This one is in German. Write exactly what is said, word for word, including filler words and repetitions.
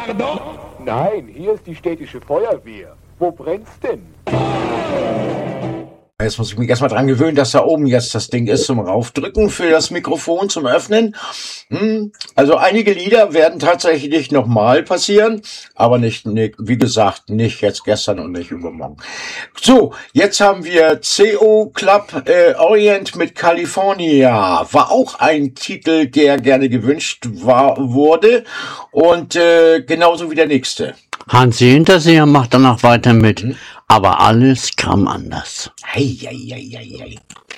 Pardon? Nein, hier ist die städtische Feuerwehr. Wo brennt's denn? Jetzt muss ich mich erstmal dran gewöhnen, dass da oben jetzt das Ding ist zum Raufdrücken für das Mikrofon zum Öffnen. Hm. Also einige Lieder werden tatsächlich nochmal passieren, aber nicht, nicht, wie gesagt, nicht jetzt gestern und nicht übermorgen. So, jetzt haben wir C O Club äh, Orient mit California. War auch ein Titel, der gerne gewünscht war, wurde und äh, genauso wie der nächste. Hansi Hinterseher macht danach weiter mit, hm? Aber alles kam anders. Hei, hei, hei, hei, hei.